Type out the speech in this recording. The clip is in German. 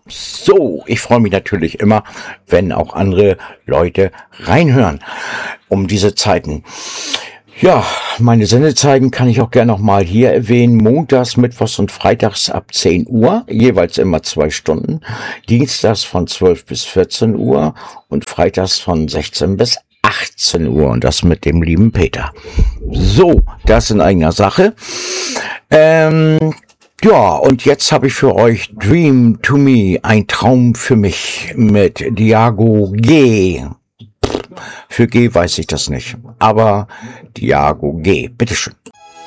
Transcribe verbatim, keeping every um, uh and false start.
So, ich freue mich natürlich immer, wenn auch andere Leute reinhören um diese Zeiten. Ja, meine Sendezeiten kann ich auch gerne noch mal hier erwähnen. Montags, Mittwochs und Freitags ab zehn Uhr, jeweils immer zwei Stunden. Dienstags von zwölf bis vierzehn Uhr und freitags von sechzehn bis achtzehn Uhr. Und das mit dem lieben Peter. So, das in eigener Sache. Ähm... Ja, und jetzt habe ich für euch Dream to Me, ein Traum für mich mit Diago G. Für G weiß ich das nicht, aber Diago G, bitteschön.